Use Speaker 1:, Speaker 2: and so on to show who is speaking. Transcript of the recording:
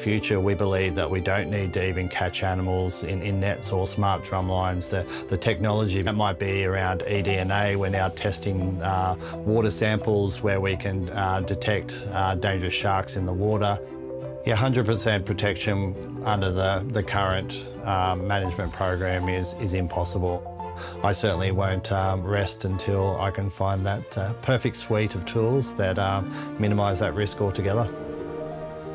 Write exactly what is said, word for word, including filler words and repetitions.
Speaker 1: future, we believe that we don't need to even catch animals in, in nets or smart drum lines. The, the technology that might be around eDNA. We're now testing uh, water samples where we can uh, detect uh, dangerous sharks in the water. Yeah, one hundred percent protection under the, the current uh, management program is, is impossible. I certainly won't um, rest until I can find that uh, perfect suite of tools that uh, minimise that risk altogether.